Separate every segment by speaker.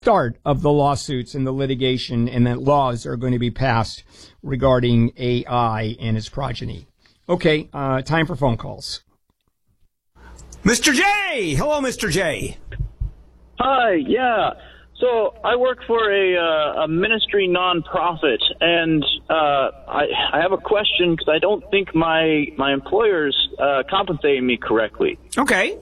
Speaker 1: start of the lawsuits and the litigation, and that laws are going to be passed regarding AI and its progeny. Okay, time for phone calls. Mr. J! Hello, Mr. J.
Speaker 2: Hi, yeah. So I work for a ministry nonprofit, and I have a question because I don't think my employer's compensating me correctly.
Speaker 1: Okay.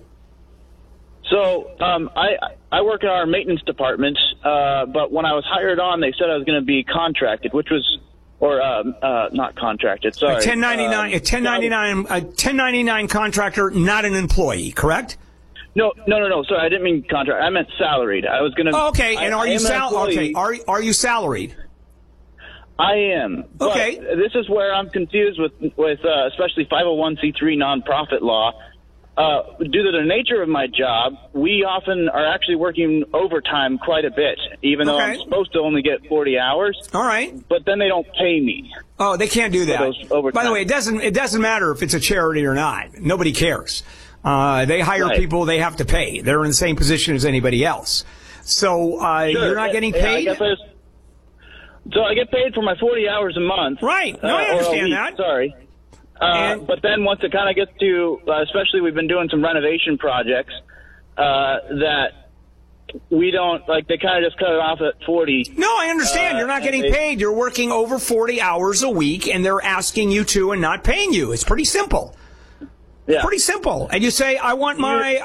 Speaker 2: So I work in our maintenance department, but when I was hired on, they said I was going to be contracted, which was not contracted. Sorry,
Speaker 1: 1099, a 1099 contractor, not an employee, correct?
Speaker 2: No. Sorry, I didn't mean contract. I meant salaried. I was going to.
Speaker 1: Oh, okay, and are you are you salaried?
Speaker 2: I am.
Speaker 1: Okay.
Speaker 2: But this is where I'm confused with especially 501c3 nonprofit law. Due to the nature of my job, we often are actually working overtime quite a bit, even though I'm supposed to only get 40 hours.
Speaker 1: All right.
Speaker 2: But then they don't pay me.
Speaker 1: Oh, they can't do that. By the way, it doesn't matter if it's a charity or not. Nobody cares. They hire people they have to pay. They're in the same position as anybody else. So you're not getting paid?
Speaker 2: So I get paid for my 40 hours a month.
Speaker 1: Right. No, I understand that.
Speaker 2: Sorry. But then once it kind of gets to, especially we've been doing some renovation projects, that we don't, like, they kind of just cut it off at 40.
Speaker 1: No, I understand. You're not getting paid. You're working over 40 hours a week, and they're asking you to and not paying you. It's pretty simple. Yeah. Pretty simple. And you say, I want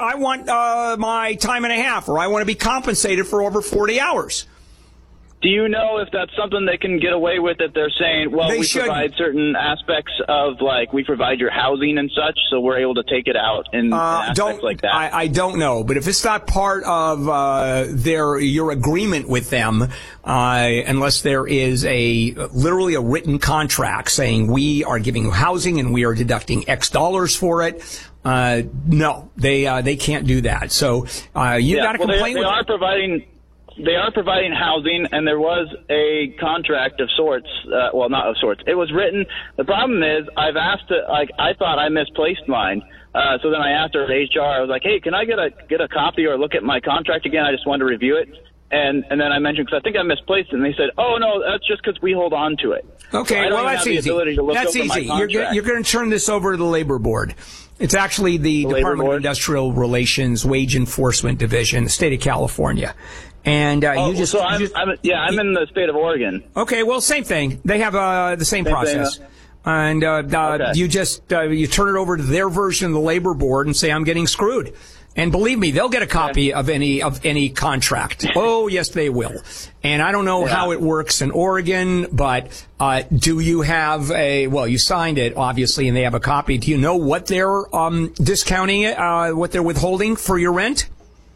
Speaker 1: my time and a half, or I want to be compensated for over 40 hours.
Speaker 2: Do you know if that's something they can get away with, if they're saying, well, we provide certain aspects of, like, we provide your housing and such, so we're able to take it out in aspects like that?
Speaker 1: I don't know, but if it's not part of your agreement with them, unless there is literally a written contract saying we are giving you housing and we are deducting X dollars for it, no, they can't do that. So you got to complain with them.
Speaker 2: They are providing housing, and there was a contract of sorts. Well, not of sorts. It was written. The problem is, I've asked it. Like, I thought I misplaced mine. So then I asked her at HR. I was like, "Hey, can I get a copy or look at my contract again? I just wanted to review it." And then I mentioned, because I think I misplaced it, and they said, "Oh no, that's just because we hold on to it."
Speaker 1: Okay,
Speaker 2: so
Speaker 1: well, that's easy. That's easy. You're going to turn this over to the Labor Board. It's actually the Department of Industrial Relations Wage Enforcement Division, the state of California. And
Speaker 2: I'm in the state of Oregon.
Speaker 1: Okay, well, same thing. They have the same process. And you turn it over to their version of the Labor Board and say, I'm getting screwed. And believe me, they'll get a copy of any contract. Oh, yes, they will. And I don't know how it works in Oregon, but do you have you signed it, obviously, and they have a copy. Do you know what they're discounting it, what they're withholding for your rent?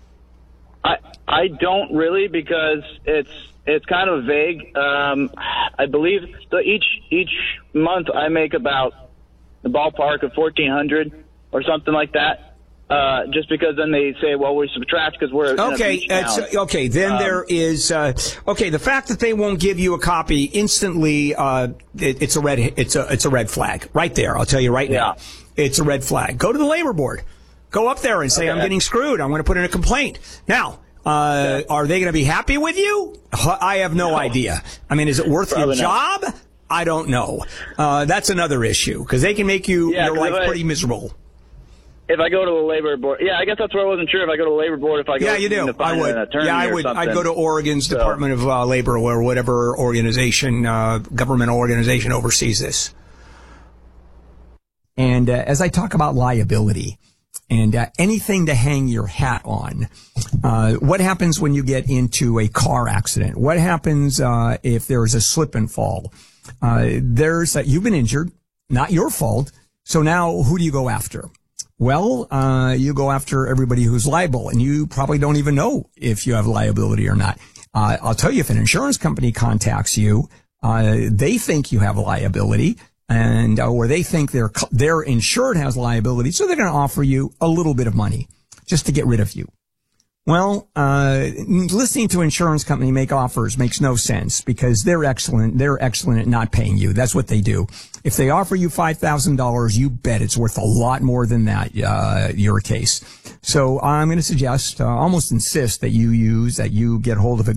Speaker 2: I don't really, because it's kind of vague. I believe each month I make about the ballpark of $1,400 or something like that. Just because then they say, well, we subtract because we're
Speaker 1: okay. Then there is the fact that they won't give you a copy instantly. It's a red flag right there. I'll tell you right now, it's a red flag. Go to the Labor Board. Go up there and say, I'm getting screwed. I'm going to put in a complaint now. Are they going to be happy with you? I have no idea. I mean, is it worth your job? I don't know. That's another issue, because they can make your life pretty miserable.
Speaker 2: If I go to the Labor Board, I guess that's where I wasn't sure if I go to the Labor Board, if I go
Speaker 1: you do.
Speaker 2: I would.
Speaker 1: I would. I'd go to Oregon's Department of Labor or whatever organization, governmental organization oversees this. And as I talk about liability and anything to hang your hat on, what happens when you get into a car accident? What happens if there's a slip and fall? You've been injured, not your fault. So now who do you go after? Well, you go after everybody who's liable, and you probably don't even know if you have liability or not. I'll tell you, if an insurance company contacts you, they think you have a liability, or they think their insured has liability, so they're going to offer you a little bit of money just to get rid of you. Well, listening to an insurance company make offers makes no sense because they're excellent. They're excellent at not paying you. That's what they do. If they offer you $5,000, you bet it's worth a lot more than that, your case. So I'm going to suggest, almost insist that you get hold of a